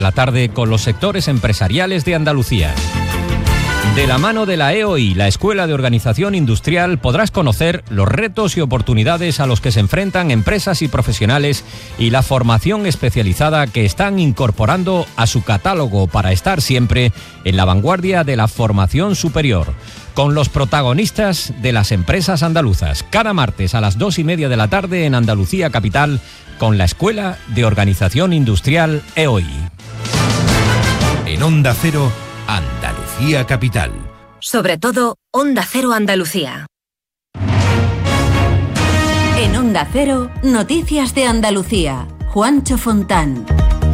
La tarde con los sectores empresariales de Andalucía. De la mano de la EOI, la Escuela de Organización Industrial, podrás conocer los retos y oportunidades a los que se enfrentan empresas y profesionales y la formación especializada que están incorporando a su catálogo para estar siempre en la vanguardia de la formación superior, con los protagonistas de las empresas andaluzas. Cada martes a las 2:30 de la tarde en Andalucía Capital, con la Escuela de Organización Industrial EOI. En Onda Cero, Andalucía Capital. Sobre todo, Onda Cero Andalucía. En Onda Cero, Noticias de Andalucía. Juancho Fontán.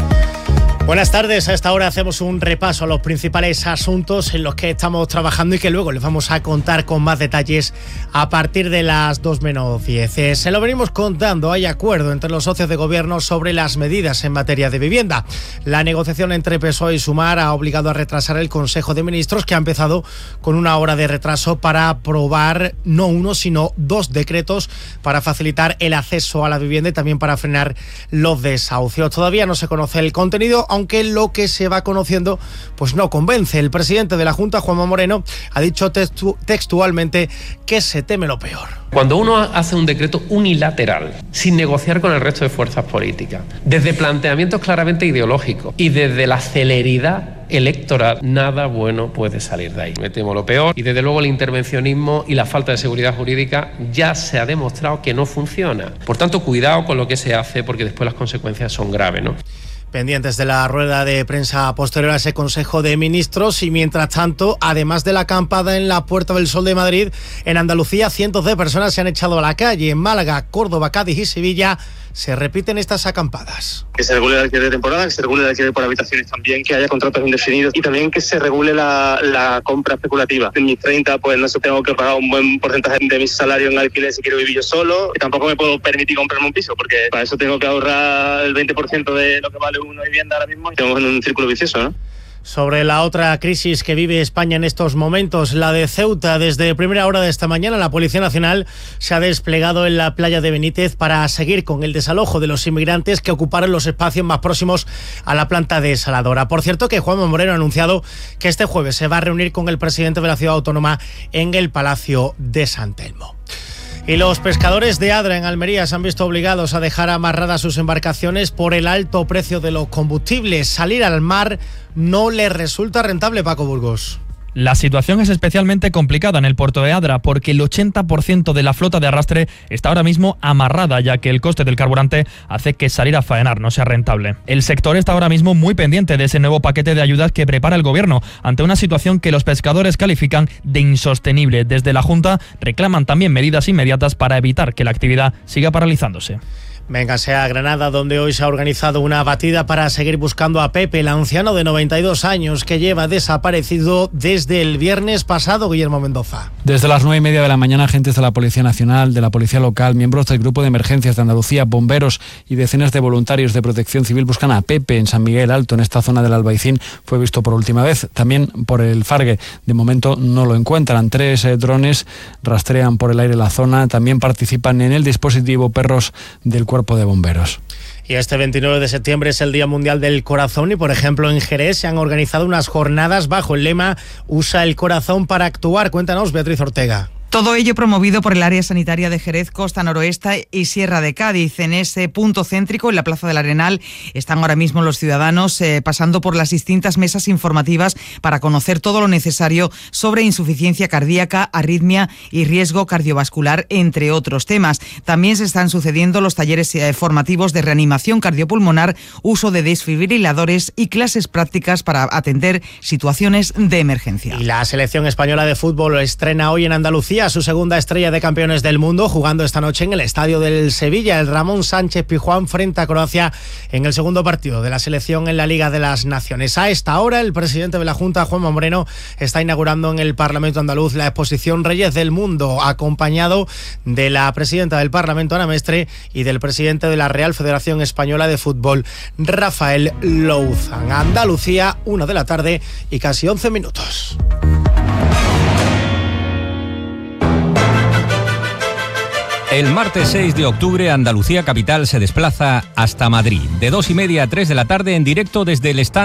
Buenas tardes, a esta hora hacemos un repaso a los principales asuntos en los que estamos trabajando y que luego les vamos a contar con más detalles a partir de las 2:10. Se lo venimos contando, hay acuerdo entre los socios de gobierno sobre las medidas en materia de vivienda. La negociación entre PSOE y Sumar ha obligado a retrasar el Consejo de Ministros, que ha empezado con una hora de retraso para aprobar no uno, sino 2 decretos para facilitar el acceso a la vivienda y también para frenar los desahucios. Todavía no se conoce el contenido, aunque lo que se va conociendo pues no convence. El presidente de la Junta, Juanma Moreno, ha dicho textualmente que se teme lo peor. Cuando uno hace un decreto unilateral, sin negociar con el resto de fuerzas políticas, desde planteamientos claramente ideológicos y desde la celeridad electoral, nada bueno puede salir de ahí. Me temo lo peor, y desde luego el intervencionismo y la falta de seguridad jurídica ya se ha demostrado que no funciona. Por tanto, cuidado con lo que se hace, porque después las consecuencias son graves, ¿no? Pendientes de la rueda de prensa posterior a ese Consejo de Ministros y, mientras tanto, además de la acampada en la Puerta del Sol de Madrid, en Andalucía cientos de personas se han echado a la calle. En Málaga, Córdoba, Cádiz y Sevilla se repiten estas acampadas. Que se regule el alquiler de temporada, que se regule el alquiler por habitaciones también, que haya contratos indefinidos y también que se regule la compra especulativa. En mis 30, pues no sé, tengo que pagar un buen porcentaje de mi salario en alquiler si quiero vivir yo solo. Y tampoco me puedo permitir comprarme un piso, porque para eso tengo que ahorrar el 20% de lo que vale una vivienda ahora mismo. Estamos en un círculo vicioso, ¿no? Sobre la otra crisis que vive España en estos momentos, la de Ceuta, desde primera hora de esta mañana la Policía Nacional se ha desplegado en la playa de Benítez para seguir con el desalojo de los inmigrantes que ocuparon los espacios más próximos a la planta desaladora. Por cierto, que Juanma Moreno ha anunciado que este jueves se va a reunir con el presidente de la ciudad autónoma en el Palacio de San Telmo. Y los pescadores de Adra, en Almería, se han visto obligados a dejar amarradas sus embarcaciones por el alto precio de los combustibles. Salir al mar no les resulta rentable, Paco Burgos. La situación es especialmente complicada en el puerto de Adra porque el 80% de la flota de arrastre está ahora mismo amarrada, ya que el coste del carburante hace que salir a faenar no sea rentable. El sector está ahora mismo muy pendiente de ese nuevo paquete de ayudas que prepara el gobierno ante una situación que los pescadores califican de insostenible. Desde la Junta reclaman también medidas inmediatas para evitar que la actividad siga paralizándose. Véngase a Granada, donde hoy se ha organizado una batida para seguir buscando a Pepe, el anciano de 92 años que lleva desaparecido desde el viernes pasado. Guillermo Mendoza. Desde las 9:30 de la mañana, agentes de la Policía Nacional, de la Policía Local, miembros del Grupo de Emergencias de Andalucía, bomberos y decenas de voluntarios de Protección Civil buscan a Pepe en San Miguel Alto, en esta zona del Albaicín. Fue visto por última vez, también por el Fargue. De momento no lo encuentran. 3 drones rastrean por el aire la zona. También participan en el dispositivo perros del Cuerpo de Bomberos. Y este 29 de septiembre es el Día Mundial del Corazón y, por ejemplo, en Jerez se han organizado unas jornadas bajo el lema Usa el corazón para actuar. Cuéntanos, Beatriz Ortega. Todo ello promovido por el área sanitaria de Jerez, Costa Noroeste y Sierra de Cádiz. En ese punto céntrico, en la Plaza del Arenal, están ahora mismo los ciudadanos pasando por las distintas mesas informativas para conocer todo lo necesario sobre insuficiencia cardíaca, arritmia y riesgo cardiovascular, entre otros temas. También se están sucediendo los talleres formativos de reanimación cardiopulmonar, uso de desfibriladores y clases prácticas para atender situaciones de emergencia. Y la selección española de fútbol estrena hoy en Andalucía su segunda estrella de campeones del mundo, jugando esta noche en el estadio del Sevilla. El Ramón Sánchez Pizjuán frente a Croacia en el segundo partido de la selección en la Liga de las Naciones. A esta hora, el presidente de la Junta, Juanma Moreno, está inaugurando en el Parlamento andaluz la exposición Reyes del Mundo, acompañado de la presidenta del Parlamento, Ana Mestre, y del presidente de la Real Federación Española de Fútbol, Rafael Louzán. Andalucía, 1 de la tarde y casi 11 minutos. El martes 6 de octubre, Andalucía Capital se desplaza hasta Madrid. De 2:30 a 3 de la tarde en directo desde el stand